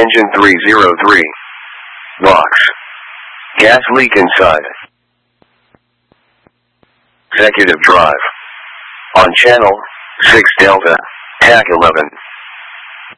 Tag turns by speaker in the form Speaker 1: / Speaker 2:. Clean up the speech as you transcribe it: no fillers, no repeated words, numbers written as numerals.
Speaker 1: Engine 303. Box. Gas leak inside. Executive drive. On channel 6 Delta, TAC 11.